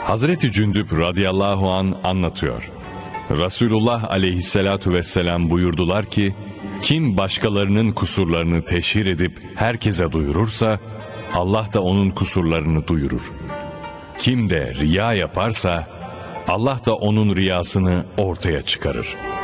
Hazreti Cündüb radıyallahu an anlatıyor. Resulullah aleyhissalatu vesselam buyurdular ki, kim başkalarının kusurlarını teşhir edip herkese duyurursa, Allah da onun kusurlarını duyurur. Kim de riya yaparsa, Allah da onun riyasını ortaya çıkarır.